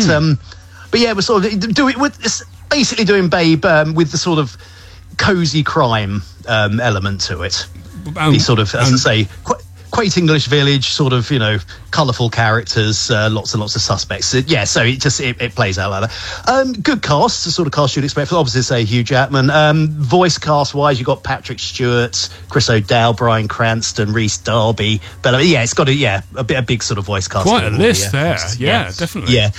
but yeah, we're sort of it's basically doing Babe with the sort of cozy crime element to it. The sort of, as I say, quaint English village, sort of, colourful characters, lots and lots of suspects. So it plays out like that. Good cast, the sort of cast you'd expect. Obviously, say Hugh Jackman. Voice cast wise, you've got Patrick Stewart, Chris O'Dowd, Bryan Cranston, Rhys Darby. But it's got a big sort of voice cast. Quite a list there. Yeah, definitely. Yeah.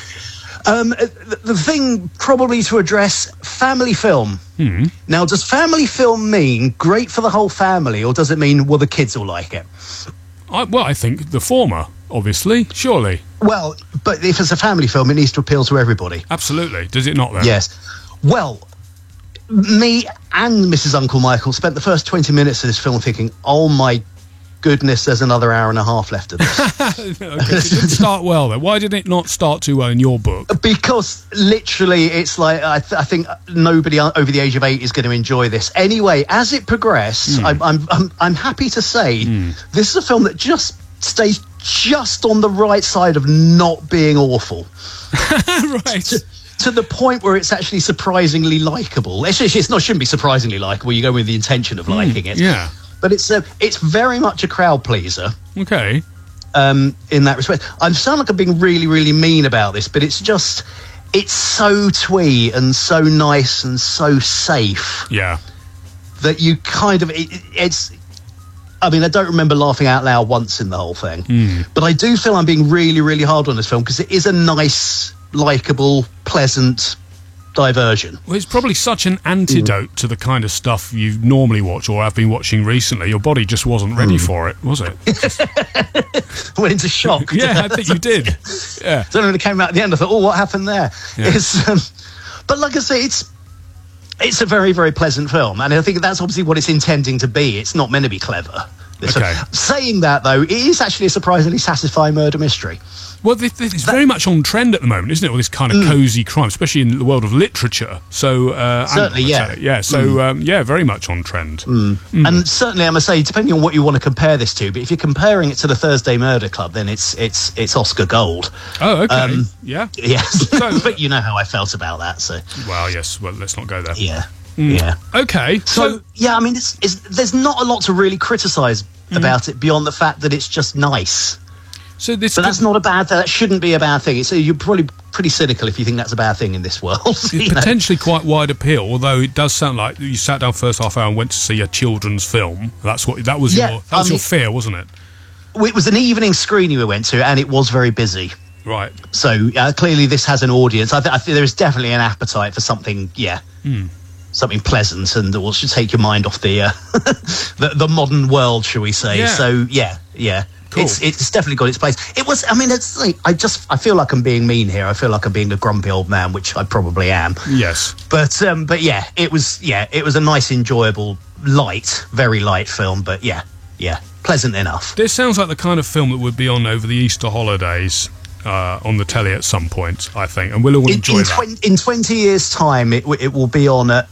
The thing probably to address, family film. Now, does family film mean great for the whole family, or does it mean, well, the kids will like it? I think the former, obviously, surely. Well, but if it's a family film, it needs to appeal to everybody. Absolutely. Does it not, then? Yes. Well, me and Mrs. Uncle Michael spent the first 20 minutes of this film thinking, oh my goodness, there's another hour and a half left of this. Okay, so it didn't start well, then. Why did it not start too well in your book? Because literally, it's like I think nobody over the age of 8 is going to enjoy this. Anyway, as it progressed, I'm happy to say this is a film that just stays just on the right side of not being awful. Right. To the point where it's actually surprisingly likeable. Shouldn't be surprisingly likeable. You go with the intention of liking it. Yeah. But it's very much a crowd pleaser. Okay. In that respect, I sound like I'm being really, really mean about this, but it's so twee and so nice and so safe. Yeah. That you kind of it's. I mean, I don't remember laughing out loud once in the whole thing, but I do feel I'm being really, really hard on this film because it is a nice, likeable, pleasant diversion. Well, it's probably such an antidote to the kind of stuff you normally watch or have been watching recently. Your body just wasn't ready for it, was it? Went into shock. Yeah, I think you did. Yeah. So when it came out at the end, I thought, oh, what happened there? Yeah. But like I say, it's a very, very pleasant film, and I think that's obviously what it's intending to be. It's not meant to be clever. Okay. Saying that, though, it is actually a surprisingly satisfying murder mystery. Well, it's very much on trend at the moment, isn't it? All this kind of cosy crime, especially in the world of literature. So certainly, yeah. So very much on trend. And certainly, I must say, depending on what you want to compare this to, but if you're comparing it to the Thursday Murder Club, then it's Oscar gold. Oh, okay. Yeah. Yes. So, but you know how I felt about that. So. Well, yes. Well, let's not go there. Yeah. Yeah. Okay. So yeah, I mean, there's not a lot to really criticise about it beyond the fact that it's just nice. So that's not a bad thing. That shouldn't be a bad thing. You're probably pretty cynical if you think that's a bad thing in this world. It's potentially quite wide appeal, although it does sound like you sat down first half hour and went to see a children's film. That was your fear, wasn't it? It was an evening screening we went to, and it was very busy. Right. So clearly this has an audience. I think there is definitely an appetite for something. Yeah. Something pleasant and that should take your mind off the the modern world, shall we say? Yeah. So yeah. Cool. It's definitely got its place. It was. I mean, it's like I feel like I'm being mean here. I feel like I'm being a grumpy old man, which I probably am. Yes. But yeah, it was a nice, enjoyable, very light film. But yeah, pleasant enough. This sounds like the kind of film that would be on over the Easter holidays. On the telly at some point, I think, and we'll all enjoy that. In 20 years' time, it will be on at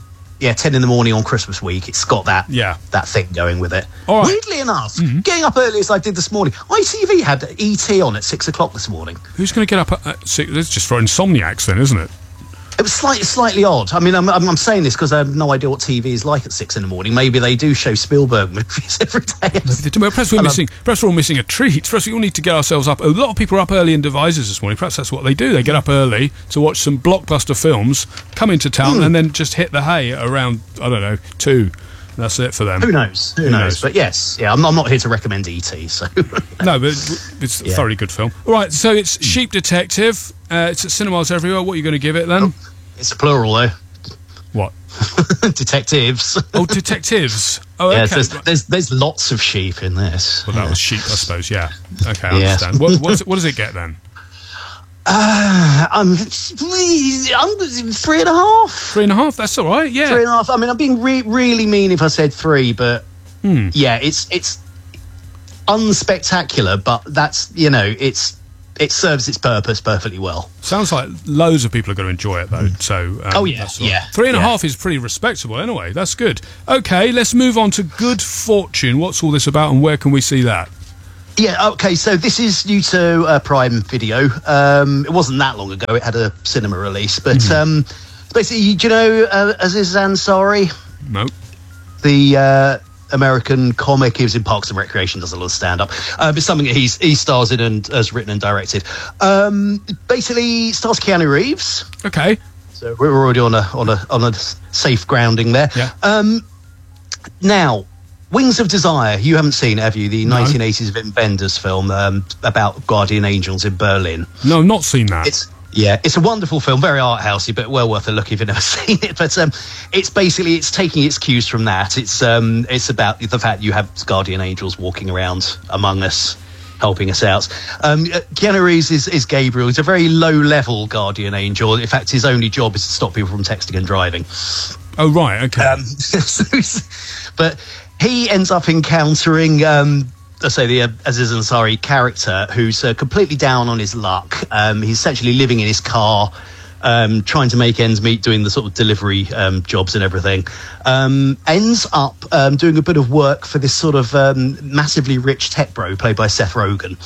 10 in the morning on Christmas week. It's got that thing going with it. All right. Weirdly enough, getting up early as I did this morning, ITV had E.T. on at 6 o'clock this morning. Who's going to get up at 6? It's just for insomniacs then, isn't it? It was slightly odd. I mean, I'm saying this because I have no idea what TV is like at 6 in the morning. Maybe they do show Spielberg movies every day. Perhaps we're all missing a treat. Perhaps we all need to get ourselves up. A lot of people are up early in devices this morning. Perhaps that's what they do. They get up early to watch some blockbuster films, come into town, and then just hit the hay around, I don't know, 2. That's it for them. Who knows? Who knows? But yes, I'm not here to recommend E.T. So no, but it's a thoroughly good film. All right, so it's Sheep Detective. It's at cinemas everywhere. What are you going to give it then? It's a plural though. What? Detectives. Oh, detectives. Oh, okay. Yes, there's lots of sheep in this. Well, that was sheep, I suppose. Yeah. Okay, I understand. What does it get then? I'm 3.5. 3.5. That's all right. Yeah. 3.5. I mean, I'm being really mean if I said 3, but yeah, it's unspectacular, but that's it serves its purpose perfectly well. Sounds like loads of people are going to enjoy it though. So 3.5 is pretty respectable anyway. That's good. Okay, let's move on to Good Fortune. What's all this about, and where can we see that? Yeah, okay, so this is new to Prime Video. It wasn't that long ago, it had a cinema release, but basically, do you know Aziz Ansari? No. The American comic. He was in Parks and Recreation, does a lot of stand-up. It's something that he stars in and has written and directed. Basically, stars Keanu Reeves. Okay. So we're already on a safe grounding there. Yeah. Now, Wings of Desire, you haven't seen it, have you? The 1980s Wim Wenders film about guardian angels in Berlin. No, I've not seen that. It's a wonderful film, very art housey, but well worth a look if you've never seen it. But it's taking its cues from that. It's about the fact you have guardian angels walking around among us, helping us out. Keanu Reeves is Gabriel. He's a very low-level guardian angel. In fact, his only job is to stop people from texting and driving. Oh, right, okay. But he ends up encountering, let's say, the Aziz Ansari character, who's completely down on his luck. He's essentially living in his car, trying to make ends meet, doing the sort of delivery jobs and everything. Ends up doing a bit of work for this sort of massively rich tech bro played by Seth Rogen.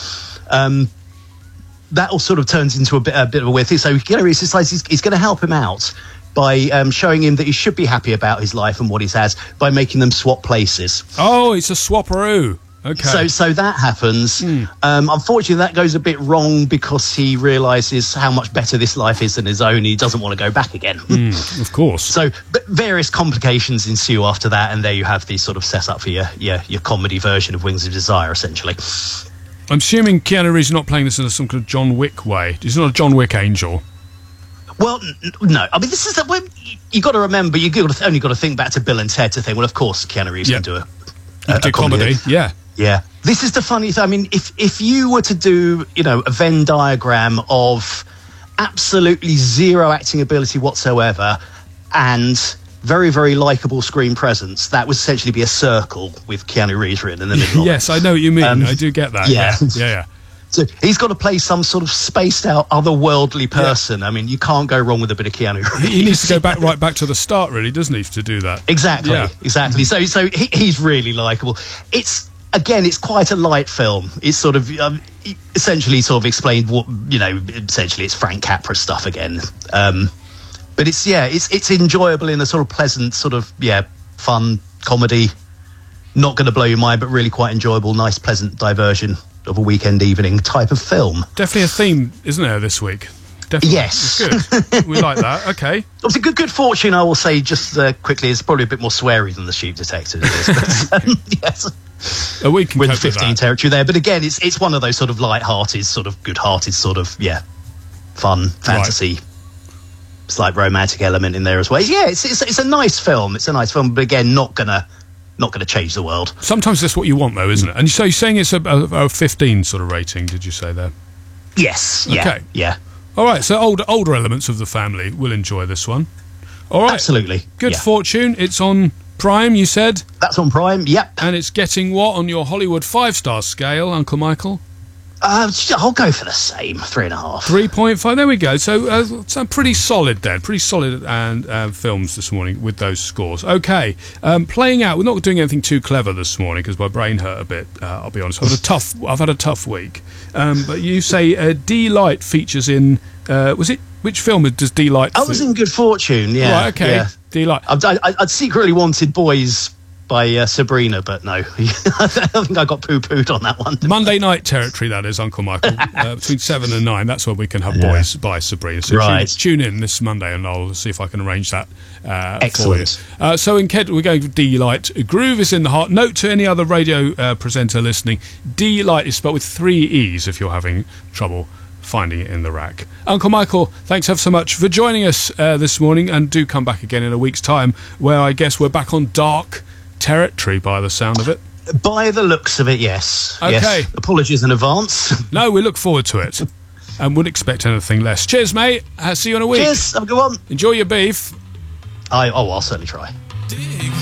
That all sort of turns into a bit of a weird thing. So Keanu Reeves decides he's going to help him out by showing him that he should be happy about his life and what he has by making them swap places. Oh, it's a swapperoo. Okay. So that happens. Unfortunately, that goes a bit wrong because he realises how much better this life is than his own. He doesn't want to go back again. Of course. So various complications ensue after that, and there you have the sort of setup for your comedy version of Wings of Desire, essentially. I'm assuming Keanu Reeves is not playing this in some kind of John Wick way. He's not a John Wick angel. Well, no. I mean, this is you got to remember. Only got to think back to Bill and Ted to think. Well, of course, Keanu Reeves can do a comedy. Yeah. Yeah. This is the funny thing. I mean, if you were to do, a Venn diagram of absolutely zero acting ability whatsoever and very, very likeable screen presence, that would essentially be a circle with Keanu Reeves written in the middle. Yes, I know what you mean. I do get that. Yeah. So he's got to play some sort of spaced out, otherworldly person. Yeah. I mean, you can't go wrong with a bit of Keanu Reeves. He needs to go right back to the start, really, doesn't he, to do that? Exactly. So he's really likeable. It's quite a light film. It's sort of essentially sort of explained what essentially it's Frank Capra stuff again. But it's enjoyable in a sort of pleasant sort of fun comedy. Not going to blow your mind, but really quite enjoyable, nice, pleasant diversion of a weekend evening type of film. Definitely a theme, isn't there, this week? Definitely. Yes. It's good. We like that. Okay. Obviously, good fortune, I will say just quickly, is probably a bit more sweary than The Sheep Detective is. But, yes. We can with cope 15 with that. Territory there. But again, it's one of those sort of light-hearted, sort of good-hearted, sort of, fun, fantasy, slight romantic element in there as well. Yeah, it's a nice film. It's a nice film, but again, not gonna change the world. Sometimes that's what you want, though, isn't it? And so you're saying it's a 15 sort of rating, did you say there? Yes. Yeah. Okay. Yeah. All right, so older elements of the family will enjoy this one. All right. Absolutely. Good fortune. It's on Prime, you said? That's on Prime, yep. And it's getting what on your Hollywood 5-star scale, Uncle Michael? I'll go for the same, 3.5. 3.5, there we go. So pretty solid then. Pretty solid and films this morning with those scores. Okay, playing out. We're not doing anything too clever this morning because my brain hurt a bit, I'll be honest. I've had a tough week. But you say D-Light features in... which film does D-Light... I was in Good Fortune, yeah. Right, okay. Yeah. D-Light. I'd secretly wanted Boys by Sabrina, but no. I think I got poo-pooed on that one. Monday night territory, that is, Uncle Michael. Between 7 and 9, that's where we can have Boys by Sabrina. So tune in this Monday and I'll see if I can arrange that Excellent. for you. So in Kent, we're going for D-Light. Groove is in the heart. Note to any other radio presenter listening, D-Light is spelled with 3 E's if you're having trouble finding it in the rack. Uncle Michael, thanks ever so much for joining us this morning, and do come back again in a week's time where I guess we're back on dark territory by the sound of it. By the looks of it, yes. Okay. Yes. Apologies in advance. No, we look forward to it and wouldn't expect anything less. Cheers, mate. See you in a week. Cheers. Have a good one. Enjoy your beef. I'll certainly try.